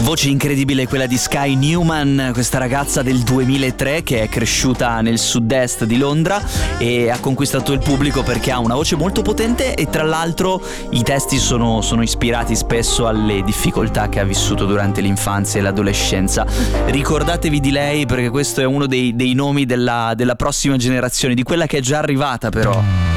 Voce incredibile quella di Sky Newman, questa ragazza del 2003 che è cresciuta nel sud-est di Londra e ha conquistato il pubblico perché ha una voce molto potente e tra l'altro i testi sono ispirati spesso alle difficoltà che ha vissuto durante l'infanzia e l'adolescenza. Ricordatevi di lei perché questo è uno dei nomi della prossima generazione, di quella che è già arrivata però.